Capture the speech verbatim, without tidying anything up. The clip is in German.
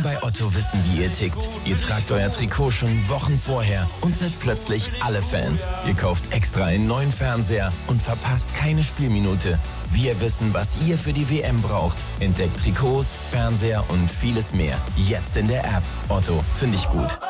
bei Otto wissen, wie ihr tickt. Ihr tragt euer Trikot schon Wochen vorher und seid plötzlich alle Fans. Ihr kauft extra einen neuen Fernseher und verpasst keine Spielminute. Wir wissen, was ihr für die W M braucht. Entdeckt Trikots, Fernseher und vieles mehr. Jetzt in der App. Otto, finde ich gut.